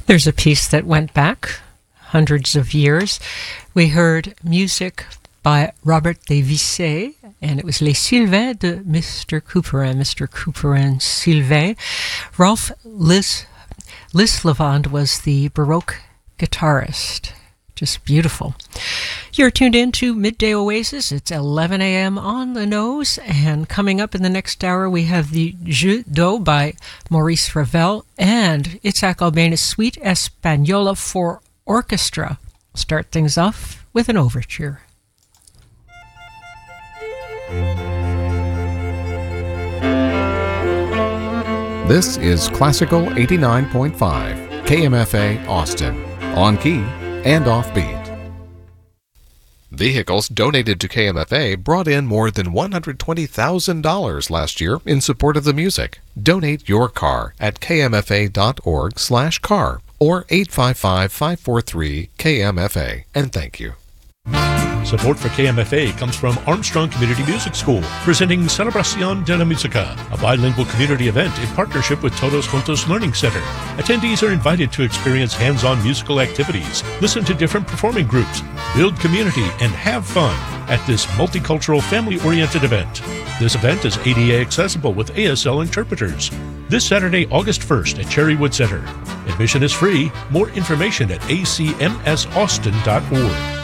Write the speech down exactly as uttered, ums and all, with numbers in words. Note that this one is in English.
There's a piece that went back hundreds of years. We heard music by Robert de Visé, and it was Les Sylvains de Mister Couperin, Mister Couperin Sylvain. Rolf Lis, Lislavand was the Baroque guitarist. Just beautiful. You're tuned in to Midday Oasis. It's eleven a.m. on the nose, and coming up in the next hour, we have the Jeu d'eau by Maurice Ravel and Itzhak Albéniz Suite Española for orchestra. Start things off with an overture. This is Classical eighty-nine point five, K M F A Austin, on key and offbeat. Vehicles donated to K M F A brought in more than one hundred twenty thousand dollars last year in support of the music. Donate your car at k m f a dot org slash car or eight five five, five four three, K M F A, and thank you. Support for K M F A comes from Armstrong Community Music School, presenting Celebración de la Música, a bilingual community event in partnership with Todos Juntos Learning Center. Attendees are invited to experience hands-on musical activities, listen to different performing groups, build community, and have fun at this multicultural, family-oriented event. This event is A D A accessible with A S L interpreters. This Saturday, August first at Cherrywood Center. Admission is free. More information at a c m s austin dot org.